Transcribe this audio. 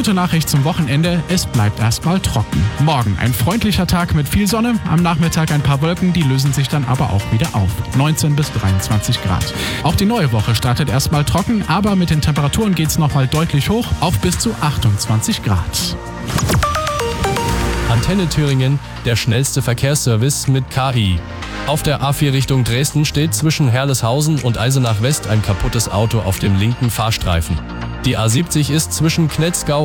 gute Nachricht zum Wochenende, es bleibt erstmal trocken. Morgen ein freundlicher Tag mit viel Sonne, am Nachmittag ein paar Wolken, die lösen sich dann aber auch wieder auf. 19 bis 23 Grad. Auch die neue Woche startet erstmal trocken, aber mit den Temperaturen geht's nochmal deutlich hoch auf bis zu 28 Grad. Antenne Thüringen, der schnellste Verkehrsservice mit KI. Auf der A4 Richtung Dresden steht zwischen Herleshausen und Eisenach West ein kaputtes Auto auf dem linken Fahrstreifen. Die A70 ist zwischen Knetzgau